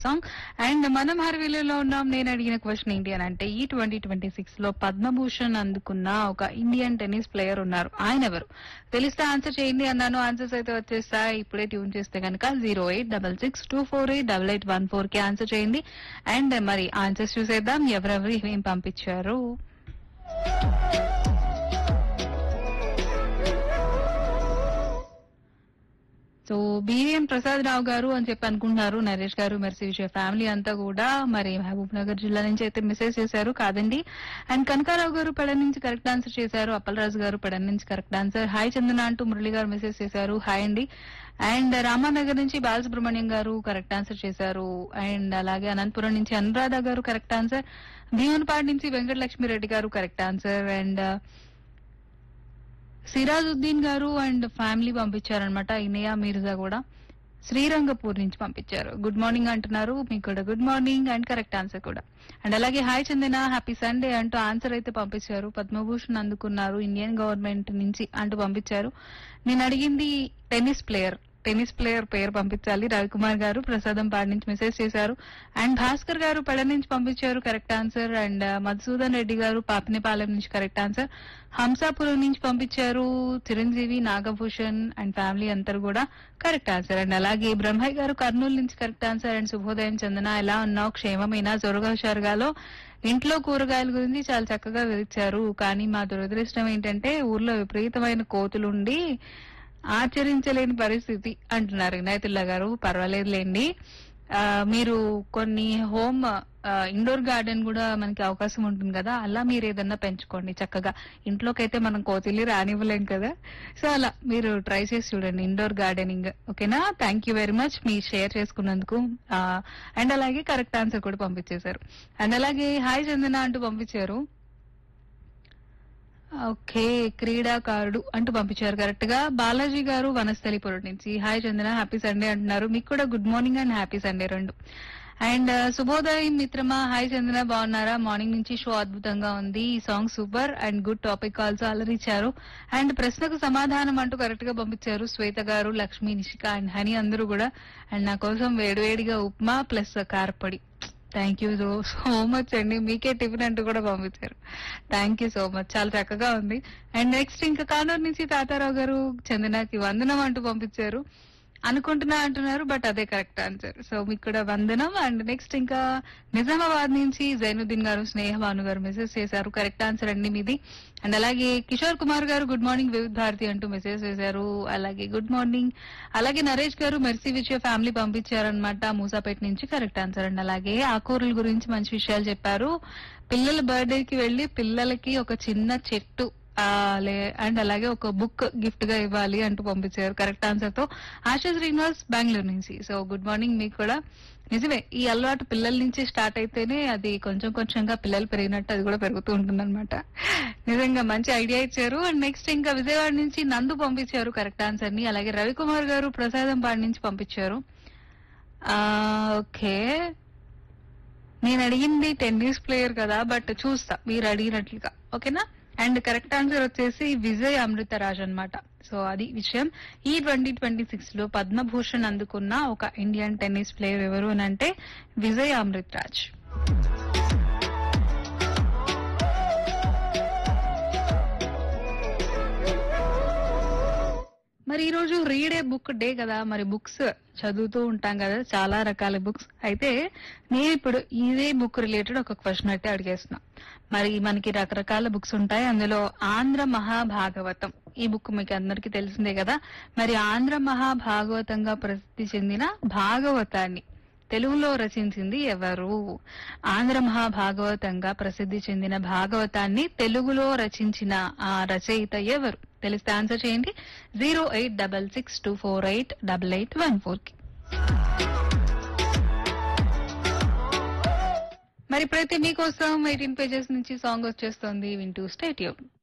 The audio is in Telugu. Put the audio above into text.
సాంగ్. అండ్ మనం హర్వీలలో ఉన్నాం. నేను అడిగిన క్వశ్చన్ ఏంటి అని అంటే, ఈ 2026 లో పద్మభూషణ్ అందుకున్న ఒక ఇండియన్ టెన్నిస్ ప్లేయర్ ఉన్నారు. ఆయన ఎవరు తెలిస్తే ఆన్సర్ చేయండి అన్నాను. ఆన్సర్స్ అయితే వచ్చేస్తాయి. ఇప్పుడే ట్యూన్ చేస్తే కనుక 08662488814 కి ఆన్సర్ చేయండి. అండ్ మరి ఆన్సర్స్ చూసేద్దాం, ఎవరెవరు ఏమేం పంపించారు. సో బివిఎం ప్రసాద్ రావు గారు అని చెప్పి అనుకుంటున్నారు. నరేష్ గారు, మెర్సీ విజయ ఫ్యామిలీ అంతా కూడా మరి మహబూబ్ నగర్ జిల్లా నుంచి అయితే మెసేజ్ చేశారు. కాదండి. అండ్ కనకారావు గారు పెడ నుంచి కరెక్ట్ ఆన్సర్ చేశారు. అప్పలరాజు గారు పెడ నుంచి కరెక్ట్ ఆన్సర్. హాయ్ చందన అంటూ మురళి గారు మెసేజ్ చేశారు. హాయ్ అండి. అండ్ రామానగర్ నుంచి బాలసుబ్రహ్మణ్యం గారు కరెక్ట్ ఆన్సర్ చేశారు. అండ్ అలాగే అనంతపురం నుంచి అనురాధ గారు కరెక్ట్ ఆన్సర్. భీమన్పాడు నుంచి వెంకటలక్ష్మిరెడ్డి గారు కరెక్ట్ ఆన్సర్. అండ్ సిరాజుద్దీన్ గారు అండ్ ఫ్యామిలీ పంపించారనమాట. ఇనయా మీర్జా కూడా శ్రీరంగపూర్ నుంచి పంపించారు. గుడ్ మార్నింగ్ అంటున్నారు. మీకు కూడా good morning and correct answer కూడా. అండ్ అలాగే హాయ్ చందన హ్యాపీ సండే అంటూ ఆన్సర్ అయితే పంపించారు. పద్మభూషణ్ అందుకున్నారు ఇండియన్ గవర్నమెంట్ నుంచి అంటూ పంపించారు. నేను అడిగింది టెన్నిస్ ప్లేయర్ పేరు పంపించాలి. రవికుమార్ గారు ప్రసాదం పాడి నుంచి మెసేజ్ చేశారు. అండ్ భాస్కర్ గారు పెడ నుంచి పంపించారు correct answer. And Madhusudan Reddy గారు పాపినేపాలెం నుంచి కరెక్ట్ ఆన్సర్. హంసాపురం నుంచి పంపించారు. చిరంజీవి, నాగభూషణ్ అండ్ ఫ్యామిలీ అందరూ కూడా కరెక్ట్ ఆన్సర్. అండ్ అలాగే బ్రహ్మయ్య గారు కర్నూలు నుంచి కరెక్ట్ ఆన్సర్. అండ్ శుభోదయం చందన, ఎలా ఉన్నావు, క్షేమమైనా, జోరుగా హుషారుగాలో ఇంట్లో కూరగాయల గురించి చాలా చక్కగా వివరించారు. కానీ మా దురదృష్టం ఏంటంటే ఊర్లో విపరీతమైన కోతులుండి ఆచరించలేని పరిస్థితి అంటున్నారు ఇనాయతుల్లా గారు. పర్వాలేదులేండి, మీరు కొన్ని హోమ్ ఇండోర్ గార్డెన్ కూడా మనకి అవకాశం ఉంటుంది కదా, అలా మీరు ఏదన్నా పెంచుకోండి చక్కగా. ఇంట్లోకైతే మనం కోతిల్ని రానివ్వలేం కదా. సో అలా మీరు ట్రై చేసి చూడండి ఇండోర్ గార్డెనింగ్. ఓకేనా? Thank you very much me share చేసుకున్నందుకు. అండ్ అలాగే కరెక్ట్ ఆన్సర్ కూడా పంపించేశారు. అండ్ అలాగే హాయ్ చందన అంటూ పంపించారు. ఓకే, క్రీడాకారుడు అంటూ పంపించారు కరెక్ట్ గా. బాలాజీ గారు వనస్థలిపురం నుంచి హాయ్ చందన హ్యాపీ సండే అంటున్నారు. మీకు కూడా good morning and happy Sunday రెండు. అండ్ శుభోదయం మిత్రమా, హాయ్ చందన బాగున్నారా? మార్నింగ్ నుంచి షో అద్భుతంగా ఉంది. ఈ song super and good topic also అలరించారు. అండ్ ప్రశ్నకు సమాధానం అంటూ కరెక్ట్ గా పంపించారు శ్వేత గారు, లక్ష్మి, నిషిక అండ్ హనీ అందరూ కూడా. అండ్ నా కోసం వేడివేడిగా ఉప్మా ప్లస్ కారపొడి. థ్యాంక్ యూ సో మచ్ అండి. మీకే టిఫిన్ అంటూ కూడా పంపించారు. థ్యాంక్ యూ సో మచ్, చాలా చక్కగా ఉంది. అండ్ నెక్స్ట్ ఇంకా కానూరు నుంచి తాతారావు గారు చందనకి వందనం అంటూ పంపించారు. అనుకుంటున్నా అంటున్నారు, బట్ అదే కరెక్ట్ ఆన్సర్. సో మీకు కూడా వందనం. అండ్ నెక్స్ట్ ఇంకా నిజామాబాద్ నుంచి జైనుద్దీన్ గారు, స్నేహభాను గారు మెసేజ్ చేశారు. కరెక్ట్ ఆన్సర్ అండి మీది. అండ్ అలాగే కిషోర్ కుమార్ గారు గుడ్ మార్నింగ్ వివిధ భారతి అంటూ మెసేజ్ చేశారు. అలాగే గుడ్ మార్నింగ్. అలాగే నరేష్ గారు మెర్సీ విజయ ఫ్యామిలీ పంపించారనమాట మూసాపేట నుంచి కరెక్ట్ ఆన్సర్. అండ్ అలాగే ఆకూరల గురించి మంచి విషయాలు చెప్పారు. పిల్లల బర్త్డేకి వెళ్లి పిల్లలకి ఒక చిన్న చెట్టు అండ్ అలాగే ఒక బుక్ గిఫ్ట్ గా ఇవ్వాలి అంటూ పంపించారు కరెక్ట్ ఆన్సర్ తో. ఆశా శ్రీనివాస్ బెంగళూరు నుంచి. సో గుడ్ మార్నింగ్ మీకు కూడా. నిజమే, ఈ అలవాటు పిల్లల నుంచి స్టార్ట్ అయితేనే అది కొంచెం కొంచెంగా పిల్లలు పెరిగినట్టు అది కూడా పెరుగుతూ ఉంటుంది అనమాట. నిజంగా మంచి ఐడియా ఇచ్చారు. అండ్ నెక్స్ట్ ఇంకా విజయవాడ నుంచి నందు పంపించారు కరెక్ట్ ఆన్సర్ ని. అలాగే రవికుమార్ గారు ప్రసాదం పాడి నుంచి పంపించారు. ఓకే, నేను అడిగింది టెన్నిస్ ప్లేయర్ కదా, బట్ చూస్తా మీరు అడిగినట్లుగా. ఓకేనా? అండ్ కరెక్ట్ ఆన్సర్ వచ్చేసి విజయ్ అమృతరాజ్ అన్నమాట. సో అది విషయం. ఈ 2026 లో పద్మభూషణ్ అందుకున్న ఒక ఇండియన్ టెన్నిస్ ప్లేయర్ ఎవరు అని అంటే విజయ్ అమృతరాజ్. మరి ఈ రోజు రీడ్ ఏ బుక్ డే కదా, మరి బుక్స్ చదువుతూ ఉంటాం కదా, చాలా రకాల బుక్స్. అయితే నేను ఇప్పుడు ఇదే బుక్ రిలేటెడ్ ఒక క్వశ్చన్ అయితే అడిగేస్తున్నా. మరి మనకి రకరకాల బుక్స్ ఉంటాయి. అందులో ఆంధ్ర మహాభాగవతం ఈ బుక్ మీకు అందరికీ తెలిసిందే కదా. మరి ఆంధ్ర మహాభాగవతంగా ప్రసిద్ధి చెందిన భాగవతాన్ని తెలుగులో రచించింది ఎవరు? ఆంధ్ర మహాభాగవతంగా ప్రసిద్ధి చెందిన భాగవతాన్ని తెలుగులో రచించిన ఆ రచయిత ఎవరు? తెలిస్తే ఆన్సర్ చేయండి 08662488814 కి. మరి ఇప్పుడైతే మీకోసం 18 పేజెస్ నుంచి సాంగ్ వచ్చేస్తుంది, వింటూ స్టే ట్యూన్డ్.